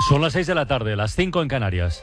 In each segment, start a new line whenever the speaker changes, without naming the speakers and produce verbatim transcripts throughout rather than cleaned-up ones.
Son las seis de la tarde, las cinco en Canarias.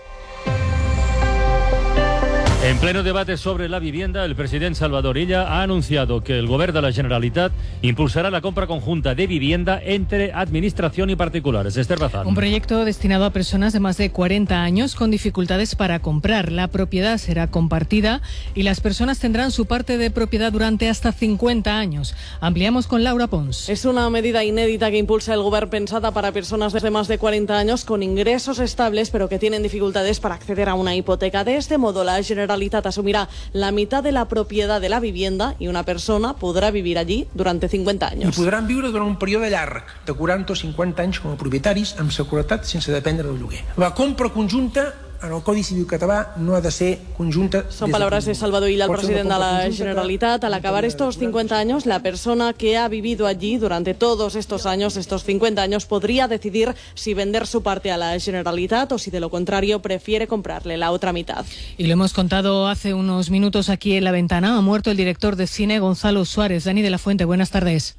En pleno debate sobre la vivienda, el presidente Salvador Illa ha anunciado que el Govern de la Generalitat impulsará la compra conjunta de vivienda entre administración y particulares. Esther Bazán.
Un proyecto destinado a personas de más de cuarenta años con dificultades para comprar. La propiedad será compartida y las personas tendrán su parte de propiedad durante hasta cincuenta años. Ampliamos con Laura Pons.
Es una medida inédita que impulsa el Govern, pensada para personas de más de cuarenta años con ingresos estables pero que tienen dificultades para acceder a una hipoteca. De este modo, la Generalitat asumirá la mitad de la propiedad de la vivienda y una persona podrà vivir allí durante cincuenta años.
I podran viure durant un període llarg, de quaranta o cinquanta anys com a propietaris, amb seguretat sense dependre del lloguer. La compra conjunta en el Codi Civil català no ha de ser conjunta.
Son palabras de Salvador Illa, el presidente de la Generalitat. Al acabar estos cincuenta años, la persona que ha vivido allí durante todos estos años, estos cincuenta años, podría decidir si vender su parte a la Generalitat o si de lo contrario prefiere comprarle la otra mitad.
Y lo hemos contado hace unos minutos aquí en La Ventana. Ha muerto el director de cine Gonzalo Suárez. Dani de la Fuente, buenas tardes.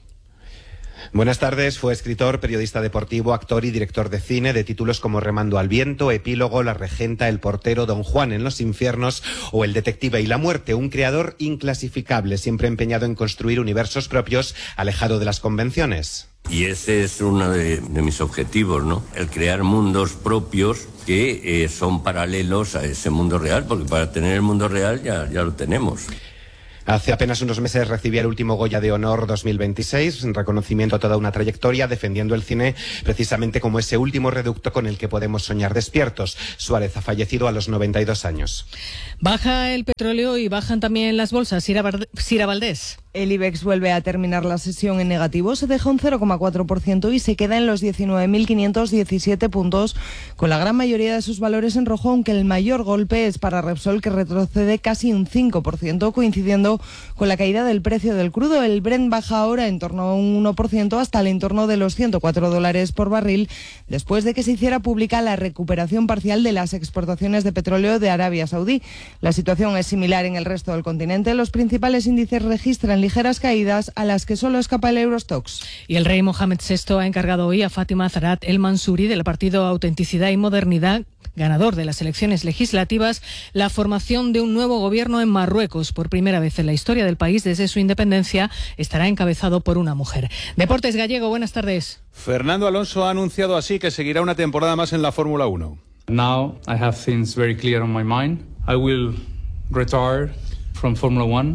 Buenas tardes. Fue escritor, periodista deportivo, actor y director de cine, de títulos como Remando al viento, Epílogo, La regenta, El portero, Don Juan en los infiernos o El detective y la muerte. Un creador inclasificable, siempre empeñado en construir universos propios, alejado de las convenciones.
Y ese es uno de, de mis objetivos, ¿no? El crear mundos propios que eh, son paralelos a ese mundo real, porque para tener el mundo real ya, ya lo tenemos.
Hace apenas unos meses recibía el último Goya de Honor dos mil veintiséis, en reconocimiento a toda una trayectoria, defendiendo el cine precisamente como ese último reducto con el que podemos soñar despiertos. Suárez ha fallecido a los noventa y dos años.
Baja el petróleo y bajan también las bolsas. Sira, Bar- Sira Valdés.
El IBEX vuelve a terminar la sesión en negativo, se deja un cero coma cuatro por ciento y se queda en los diecinueve mil quinientos diecisiete puntos, con la gran mayoría de sus valores en rojo, aunque el mayor golpe es para Repsol, que retrocede casi un cinco por ciento, coincidiendo con la caída del precio del crudo. El Brent baja ahora en torno a un uno por ciento hasta el entorno de los ciento cuatro dólares por barril, después de que se hiciera pública la recuperación parcial de las exportaciones de petróleo de Arabia Saudí. La situación es similar en el resto del continente. Los principales índices registran ligeras caídas, a las que solo escapa el Eurostoxx.
Y el rey Mohamed sexto ha encargado hoy a Fátima Zahrat El Mansouri, del partido Autenticidad y Modernidad, ganador de las elecciones legislativas, la formación de un nuevo gobierno en Marruecos. Por primera vez en la historia del país, desde su independencia, estará encabezado por una mujer. Deportes Gallego, buenas tardes.
Fernando Alonso ha anunciado así que seguirá una temporada más en la Fórmula uno.
Now I have things very clear on my mind. I will retire from Formula One,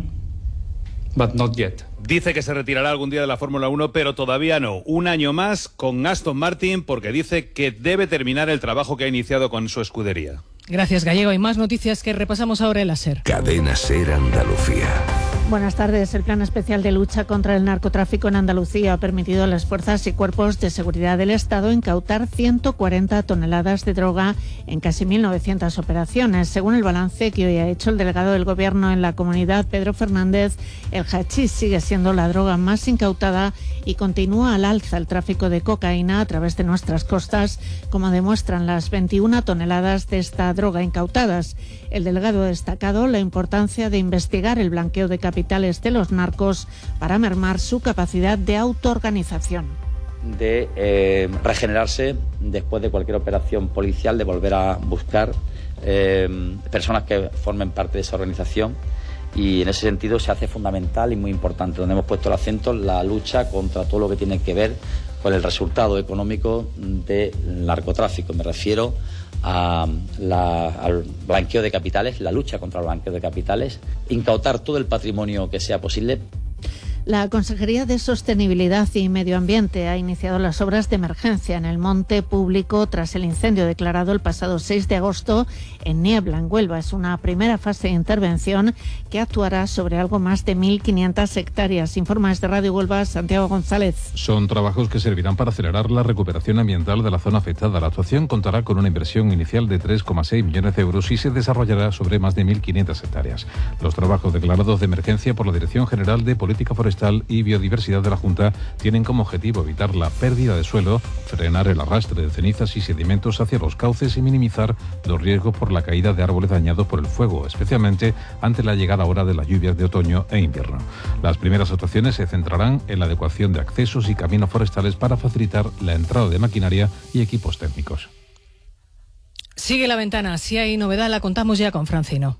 but not yet.
Dice que se retirará algún día de la Fórmula uno, pero todavía no. Un año más con Aston Martin, porque dice que debe terminar el trabajo que ha iniciado con su escudería.
Gracias, Gallego. Hay más noticias que repasamos ahora en la SER.
Cadena SER Andalucía.
Buenas tardes. El Plan Especial de Lucha contra el Narcotráfico en Andalucía ha permitido a las fuerzas y cuerpos de seguridad del Estado incautar ciento cuarenta toneladas de droga en casi mil novecientas operaciones. Según el balance que hoy ha hecho el delegado del Gobierno en la comunidad, Pedro Fernández, el hachís sigue siendo la droga más incautada y continúa al alza el tráfico de cocaína a través de nuestras costas, como demuestran las veintiuna toneladas de esta droga incautadas. El delegado ha destacado la importancia de investigar el blanqueo de capitales de los narcos para mermar su capacidad de autoorganización.
De eh, regenerarse después de cualquier operación policial, de volver a buscar eh, personas que formen parte de esa organización, y en ese sentido se hace fundamental y muy importante, donde hemos puesto el acento, la lucha contra todo lo que tiene que ver con el resultado económico del narcotráfico. Me refiero a la, al blanqueo de capitales, la lucha contra el blanqueo de capitales, incautar todo el patrimonio que sea posible.
La Consejería de Sostenibilidad y Medio Ambiente ha iniciado las obras de emergencia en el monte público tras el incendio declarado el pasado seis de agosto en Niebla, en Huelva. Es una primera fase de intervención que actuará sobre algo más de mil quinientas hectáreas. Informa desde Radio Huelva Santiago González.
Son trabajos que servirán para acelerar la recuperación ambiental de la zona afectada. La actuación contará con una inversión inicial de tres coma seis millones de euros y se desarrollará sobre más de mil quinientas hectáreas. Los trabajos declarados de emergencia por la Dirección General de Política Forestal forestal y biodiversidad de la Junta tienen como objetivo evitar la pérdida de suelo, frenar el arrastre de cenizas y sedimentos hacia los cauces y minimizar los riesgos por la caída de árboles dañados por el fuego, especialmente ante la llegada ahora de las lluvias de otoño e invierno. Las primeras actuaciones se centrarán en la adecuación de accesos y caminos forestales para facilitar la entrada de maquinaria y equipos técnicos.
Sigue La Ventana. Si hay novedad, la contamos ya con Francino.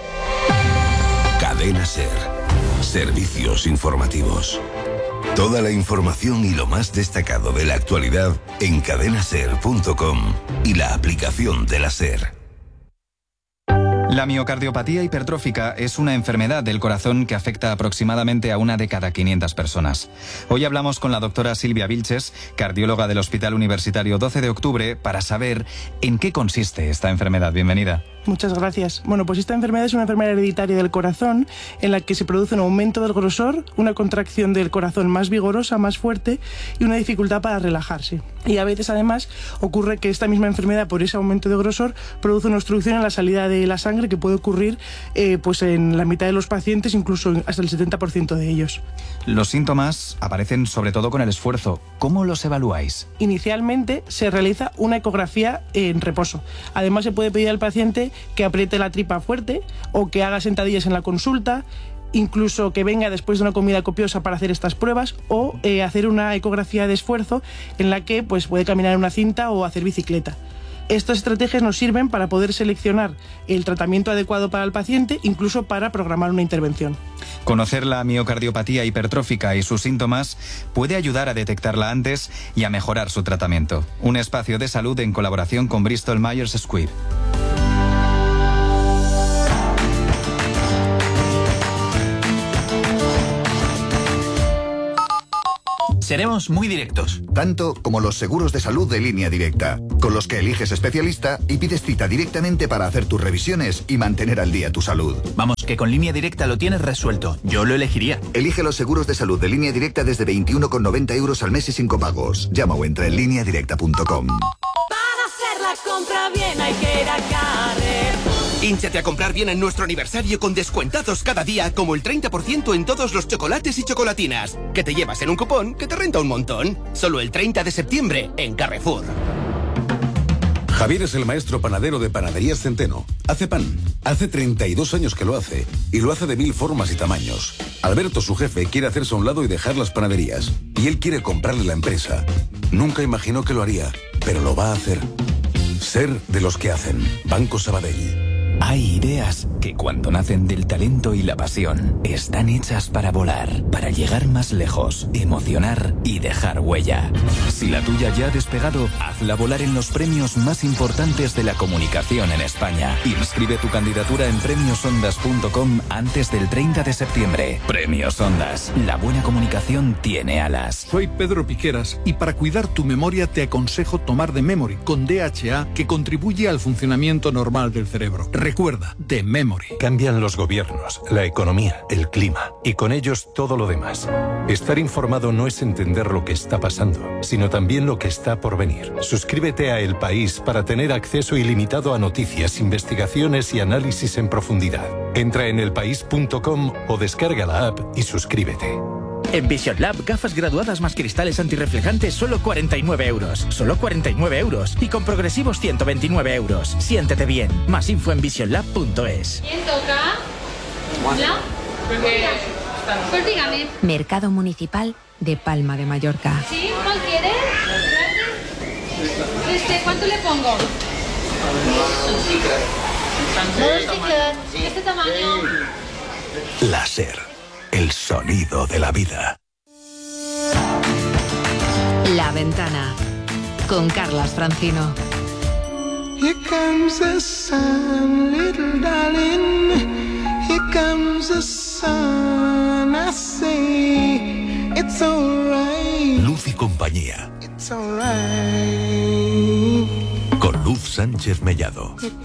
Cadena SER. Servicios informativos. Toda la información y lo más destacado de la actualidad en cadena ser punto com y la aplicación de la SER.
La miocardiopatía hipertrófica es una enfermedad del corazón que afecta aproximadamente a una de cada quinientas personas. Hoy hablamos con la doctora Silvia Vilches, cardióloga del Hospital Universitario doce de octubre, para saber en qué consiste esta enfermedad. Bienvenida.
Muchas gracias. Bueno, pues esta enfermedad es una enfermedad hereditaria del corazón en la que se produce un aumento del grosor, una contracción del corazón más vigorosa, más fuerte y una dificultad para relajarse. Y a veces además ocurre que esta misma enfermedad, por ese aumento de grosor, produce una obstrucción en la salida de la sangre que puede ocurrir eh, pues en la mitad de los pacientes, incluso hasta el setenta por ciento de ellos.
Los síntomas aparecen sobre todo con el esfuerzo. ¿Cómo los evaluáis?
Inicialmente se realiza una ecografía en reposo. Además se puede pedir al paciente que apriete la tripa fuerte o que haga sentadillas en la consulta, incluso que venga después de una comida copiosa para hacer estas pruebas o eh, hacer una ecografía de esfuerzo en la que pues, puede caminar en una cinta o hacer bicicleta. Estas estrategias nos sirven para poder seleccionar el tratamiento adecuado para el paciente, incluso para programar una intervención.
Conocer la miocardiopatía hipertrófica y sus síntomas puede ayudar a detectarla antes y a mejorar su tratamiento. Un espacio de salud en colaboración con Bristol Myers Squibb.
Seremos muy directos. Tanto como los seguros de salud de Línea Directa, con los que eliges especialista y pides cita directamente para hacer tus revisiones y mantener al día tu salud.
Vamos, que con Línea Directa lo tienes resuelto. Yo lo elegiría.
Elige los seguros de salud de Línea Directa desde veintiuno con noventa euros al mes y sin copagos. Llama o entra en línea directa punto com.
Para hacer la compra bien hay que ir a Carrefour.
Hínchate a comprar bien en nuestro aniversario con descuentados cada día, como el treinta por ciento en todos los chocolates y chocolatinas, que te llevas en un cupón que te renta un montón. Solo el treinta de septiembre en Carrefour.
Javier es el maestro panadero de Panaderías Centeno. Hace pan. Hace treinta y dos años que lo hace. Y lo hace de mil formas y tamaños. Alberto, su jefe, quiere hacerse a un lado y dejar las panaderías. Y él quiere comprarle la empresa. Nunca imaginó que lo haría, pero lo va a hacer. Ser de los que hacen. Banco Sabadell.
Hay ideas que cuando nacen del talento y la pasión están hechas para volar, para llegar más lejos, emocionar y dejar huella. Si la tuya ya ha despegado, hazla volar en los premios más importantes de la comunicación en España. Inscribe tu candidatura en premios ondas punto com antes del treinta de septiembre. Premios Ondas. La buena comunicación tiene alas.
Soy Pedro Piqueras y para cuidar tu memoria te aconsejo tomar The Memory con D H A, que contribuye al funcionamiento normal del cerebro. Recuerda, The Memory.
Cambian los gobiernos, la economía, el clima y con ellos todo lo demás. Estar informado no es entender lo que está pasando, sino también lo que está por venir. Suscríbete a El País para tener acceso ilimitado a noticias, investigaciones y análisis en profundidad. Entra en el país punto com o descarga la app y suscríbete.
En Vision Lab, gafas graduadas más cristales antirreflejantes, solo cuarenta y nueve euros. Solo cuarenta y nueve euros. Y con progresivos ciento veintinueve euros. Siéntete bien. Más info en vision lab punto es.
¿Quién toca? ¿Hola? Pues dígame.
Mercado Municipal de Palma de Mallorca.
¿Sí? ¿Cuál quieres? Este, ¿cuánto le pongo? ¿Este tamaño?
La SER. El sonido de la vida.
La Ventana con Carlas Francino.
Here comes the sun, little darling. Here comes the sun. I say it's alright.
Luz y compañía.
It's alright.
Con Luz Sánchez Mellado.